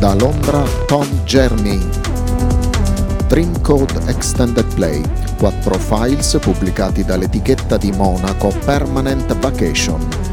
Da Londra Tom Jeremy. Dreamcode Extended Play, 4 files pubblicati dall'etichetta di Monaco Permanent Vacation.